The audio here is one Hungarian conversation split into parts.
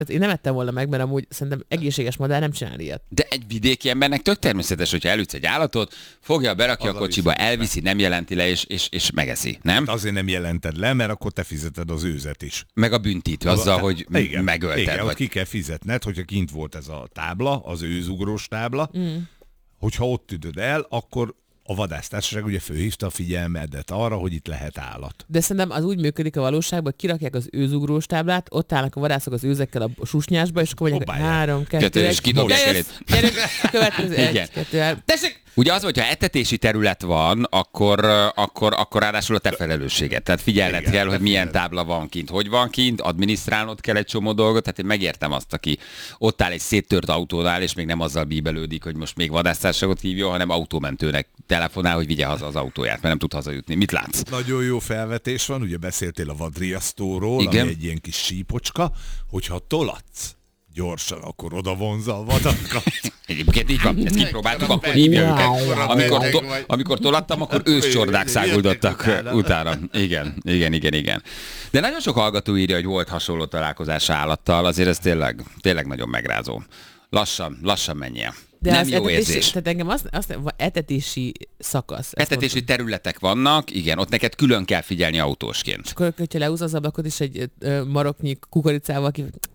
Tehát én nem ettem volna meg, mert amúgy szerintem egészséges madár nem csinál ilyet. De egy vidéki embernek tök természetes, hogyha elütsz egy állatot, fogja, berakja a kocsiba, elviszi, nem jelenti le, és megeszi, nem? Hát azért nem jelented le, mert akkor te fizeted az őzet is. Meg a büntit azzal, hogy megölted. Igen, vagy... ki kell fizetned, hogyha kint volt ez a tábla, az őzugrós tábla, hogyha ott ütöd el, akkor a vadásztársaság ugye fölhívta a figyelmedet arra, hogy itt lehet állat. De szerintem az úgy működik a valóságban, hogy kirakják az őzugrós táblát, ott állnak a vadászok az őzekkel a susnyásba, és akkor mondják, 3, 2, 1, és kidobják elét. Gyerünk, következő 1, 2, 3. Tessék! Ugye az, hogyha etetési terület van, akkor ráadásul a te felelősséged. Tehát figyelned kell, hogy milyen tábla van kint, hogy van kint, adminisztrálnod kell egy csomó dolgot. Tehát én megértem azt, aki ott áll egy széttört autónál, és még nem azzal bíbelődik, hogy most még vadásztársaságot hívjon, hanem autómentőnek telefonál, hogy vigye haza az autóját, mert nem tud hazajutni. Mit látsz? Nagyon jó felvetés van, ugye beszéltél a vadriasztóról, ami egy ilyen kis sípocska, hogyha tolatsz gyorsan, akkor oda vonza a vadakat. Egyébként így van, ezt kipróbáltuk, akkor hívja őket. Amikor tolattam, akkor őscsordák száguldottak utána. Igen. De nagyon sok hallgató írja, hogy volt hasonló találkozás állattal, azért ez tényleg nagyon megrázó. Lassan menjél. De nem az jó érzés. Tehát engem az etetési szakasz. Etetési területek vannak, igen, ott neked külön kell figyelni autósként. És akkor, hogyha leúz az ablakot is egy maroknyi kukoricával,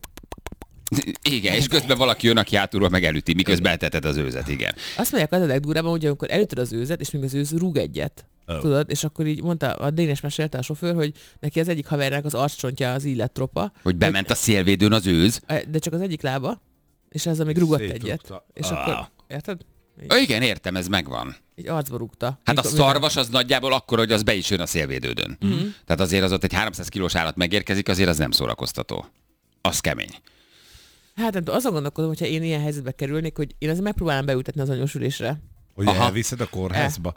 igen, és közben valaki jön, aki hátulról meg elüti, miközben eteted az őzet, igen. Azt mondják, az a legdurvábban, hogy amikor elütöd az őzet, és még az őz rúg egyet. Tudod, és akkor így mondta, a Dénes mesélte a sofőr, hogy neki az egyik havernak az arccsontja az illet tropa. Hogy bement a szélvédőn az őz. De csak az egyik lába, és ezzel még rúgott egyet. És akkor, érted? Igen, értem, ez megvan. Egy arcba rúgta. Hát a szarvas az nagyjából akkor, hogy az be is jön a szélvédődön. Tehát azért az ott egy 300 kilós állat megérkezik, azért az nem szórakoztató. Az kemény. Hát nem tudom, azon gondolkodom, hogyha én ilyen helyzetbe kerülnék, hogy én azért megpróbálom beültetni az anyósülésre. Hogy elviszed a kórházba?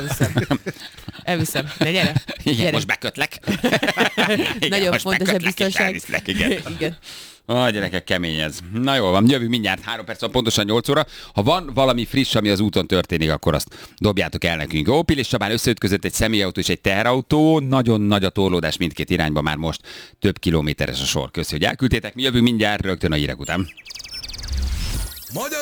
Elviszem. Ne, gyere. Igen, most bekötlek. Nagyon fontos a biztonság. Igen. Gyerekek, kemény ez. Na jól van, jövünk mindjárt 3 perc van, pontosan 8 óra. Ha van valami friss, ami az úton történik, akkor azt dobjátok el nekünk. Jó, Pilis Csabán összeütközött egy személyautó és egy teherautó. Nagyon nagy a torlódás mindkét irányba, már most több kilométeres a sor. Köszi, hogy elküldtétek. Mi jövünk mindjárt rögtön a hírek után.